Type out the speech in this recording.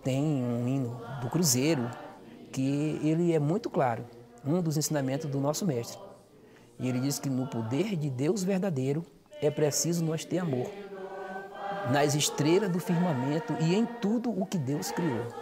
tem um hino do Cruzeiro que ele é muito claro, um dos ensinamentos do nosso mestre. E ele diz que no poder de Deus verdadeiro é preciso nós ter amor, nas estrelas do firmamento e em tudo o que Deus criou.